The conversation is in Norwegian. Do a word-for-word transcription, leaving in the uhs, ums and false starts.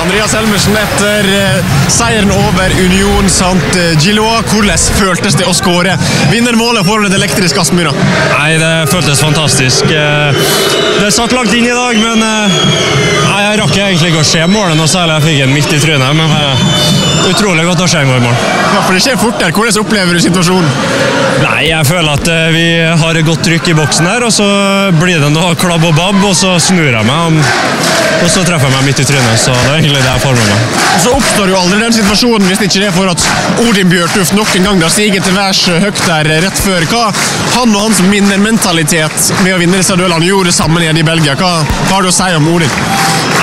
Andreas Helmersen, etter seieren over Union Saint-Gilloise, hvordan føltes det å skåre vinnermålet foran et elektrisk Aspmyra? Nei, det føltes fantastisk. Det satt langt inn i dag, men nei, jeg rakk egentlig ikke å se målet noe særlig. Jeg fikk en midt i trynet, men utrolig godt å se en mål. Ja, for det skjer fort der. Hvordan opplever du situasjonen? Nei, jeg føler at vi har et godt trykk i boksen her, og så blir det noe klabb og babb, og så snur jeg meg, og så treffer jeg meg midt i trynet, så det er egentlig det jeg får med meg. Så oppstår jo aldri den situasjonen hvis det ikke er for at Odin Bjørtuft nok en gang da stiger til værs høyt der rett før. Hva han og hans minnermentalitet med å vinne disse duellene gjorde sammen igjen i Belgia, hva, hva har du å si om Odin?